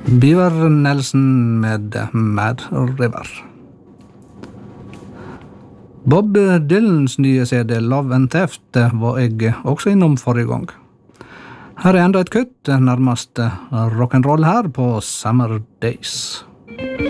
Beaver Nelson med Mad River. Bob Dylans nye CD Love and Theft var jeg også innom forrige gang. Her enda et kutt, nærmest rock'n'roll her på Summer Days.